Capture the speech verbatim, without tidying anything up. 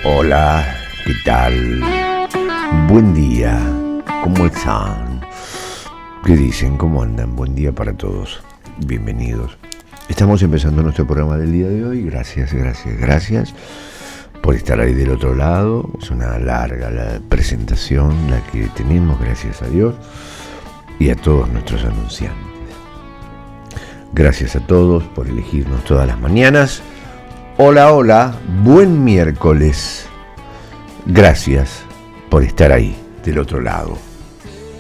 Hola, ¿qué tal? Buen día, ¿cómo están? ¿Qué dicen? ¿Cómo andan? Buen día para todos, bienvenidos. Estamos empezando nuestro programa del día de hoy. Gracias, gracias, gracias por estar ahí del otro lado. Es una larga la presentación la que tenemos, gracias a Dios y a todos nuestros anunciantes. Gracias a todos por elegirnos todas las mañanas. Hola, hola, buen miércoles. Gracias por estar ahí del otro lado.